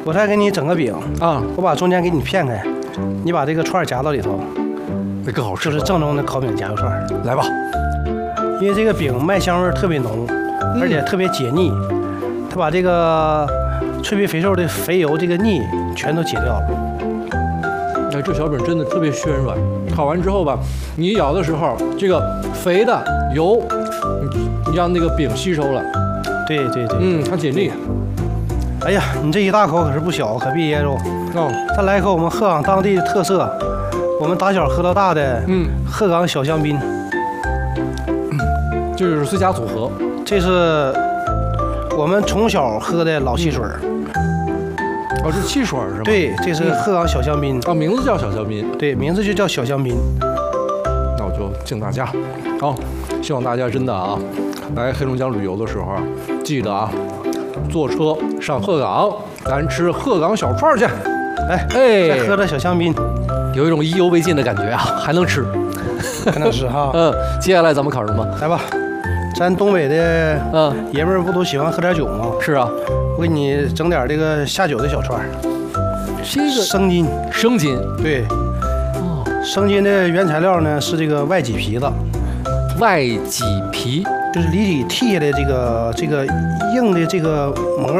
我再给你整个饼啊， 我把中间给你片开，你把这个串夹到里头， 会更好吃。 就是正宗的烤饼夹肉串。 来吧， 因为这个饼麦香味特别浓，而且特别解腻，它把这个脆皮肥瘦的肥油这个腻全都解掉了。 哎，这小饼真的特别暄软，烤完之后吧，你咬的时候，这个肥的油，你让那个饼吸收了。 对对对， 它解腻。 哎呀，你这一大口可是不小，可别噎着。 哦， 再来一口我们鹤岗当地的特色，我们打小喝到大的，鹤岗小香槟。 这就是最佳组合。 这是我们从小喝的老汽水。 哦，这汽水是吗？ 对，这是鹤岗小香槟。 哦，名字叫小香槟。 对，名字就叫小香槟。 那我就敬大家。好，希望大家真的啊，来黑龙江旅游的时候啊，记得啊，坐车上鹤岗，咱吃鹤岗小串去。 再喝点小香槟， 有一种意犹未尽的感觉啊，还能吃， 还能吃哈。 接下来咱们烤什么？ 来吧，咱东北的爷们儿不都喜欢喝点酒吗？ 是啊， 我给你整点这个下酒的小串儿。 这个生筋， 生筋， 对。生筋的原材料呢是这个外脊皮子。 外脊皮就是里脊剔下来这个硬的这个膜。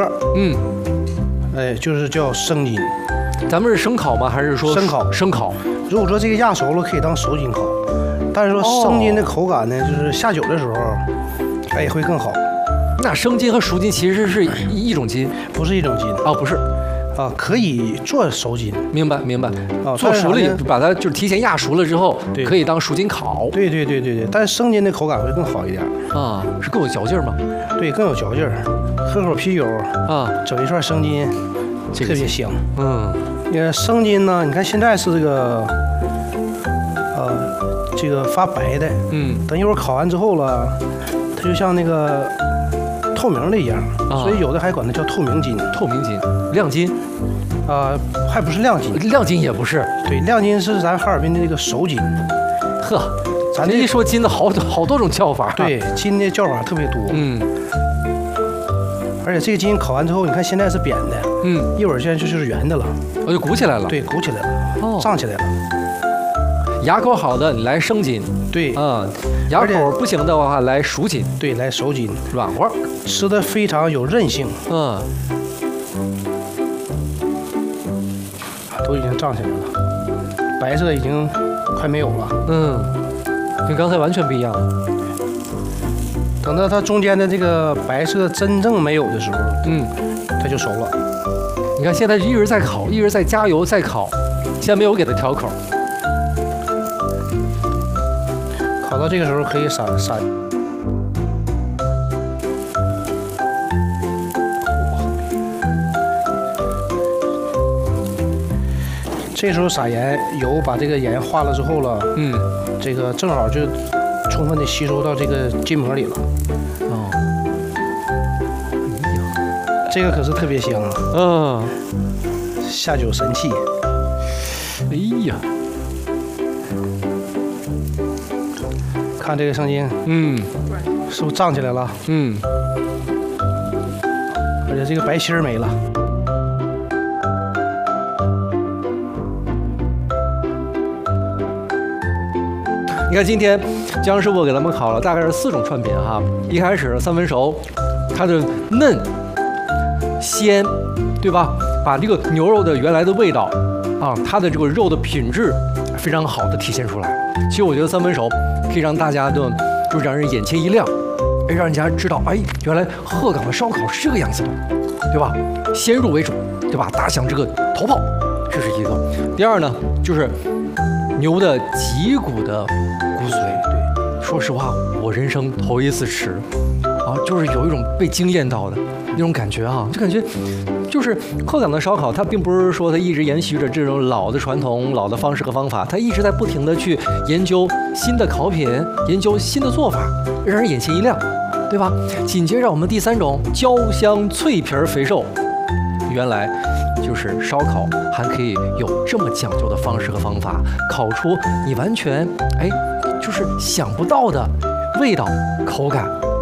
就是叫生筋。 咱们是生烤吗？还是说生烤？ 生烤。 如果说这个压熟了，可以当熟筋烤。但是说生筋的口感呢，就是下酒的时候，会更好。 那生筋和熟筋其实是一种筋？ 不是一种筋哦，不是。 可以做熟筋。 明白。做熟了，把它就是提前压熟了之后，可以当熟筋烤。 对。但是生筋的口感会更好一点啊，是更有嚼劲吗？ 对，更有嚼劲儿。喝口啤酒啊，整一串生筋，特别香。生筋呢，你看现在是这个发白的，等一会儿烤完之后了，它就像那个透明的一样，所以有的还管它叫透明筋。 透明筋，亮筋， 还不是亮筋， 亮筋也不是。对， 亮筋是咱哈尔滨的这个熟筋。 呵，咱这一说筋的好多种叫法。 对，筋的叫法特别多。而且这个筋烤完之后，你看现在是扁的，一会儿现在就是圆的了， 就鼓起来了。 对，鼓起来了，胀起来了。 牙口好的你来生筋， 对， 牙口不行的话来熟筋， 对，来熟筋， 软和， 吃的非常有韧性。都已经胀起来了，白色已经快没有了。 跟刚才完全不一样。 等到它中间的这个白色真正没有的时候，它就熟了。 你看现在一直在烤，一直在加油在烤，现在没有给它调口。 烤到这个时候可以撒。这时候撒盐，油把这个盐化了之后了，这个正好就充分的吸收到这个筋膜里了。这个可是特别香啊！下酒神器。 哎呀， 看这个生筋，是不是胀起来了？而且这个白心儿没了。 你看今天姜师傅给咱们烤了大概是4种串品哈。一开始3分熟，它的嫩鲜，对吧？把这个牛肉的原来的味道它的这个肉的品质非常好的体现出来。其实我觉得3分熟可以让大家就让人眼前一亮，让人家知道，原来鹤岗的烧烤是这个样子的，对吧？先入为主，对吧？打响这个头炮，这是一个。第二呢，就是牛的脊骨的骨髓。对，说实话，我人生头一次吃，就是有一种被惊艳到的那种感觉就感觉就是鹤岗的烧烤，它并不是说它一直延续着这种老的传统、老的方式和方法，它一直在不停的去研究新的烤品，研究新的做法，让人眼前一亮，对吧？紧接着我们第3种焦香脆皮肥瘦，原来就是烧烤还可以有这么讲究的方式和方法，烤出你完全就是想不到的味道、口感